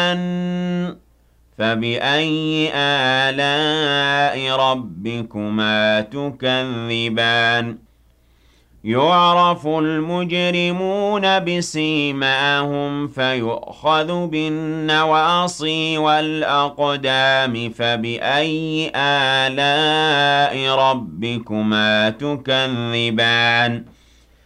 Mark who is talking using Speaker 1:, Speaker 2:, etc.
Speaker 1: فبأي آلاء ربكما تكذبان يعرف المجرمون بسيماهم فيؤخذ بالنواصي والأقدام فبأي آلاء ربكما تكذبان